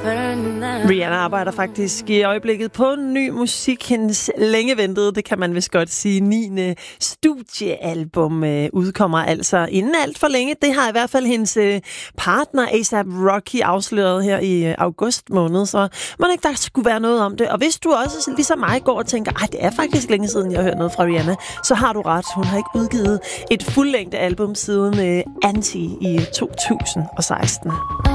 Rihanna arbejder faktisk i øjeblikket på ny musik. Hendes længe ventede, det kan man vist godt sige, 9. studiealbum udkommer altså inden alt for længe. Det har i hvert fald hendes partner A$AP Rocky afsløret her i august måned, så må det ikke, der skulle være noget om det. Og hvis du også ligesom mig går og tænker, det er faktisk længe siden, jeg har hørt noget fra Rihanna, så har du ret. Hun har ikke udgivet et fuldlængde album siden Anti i 2016.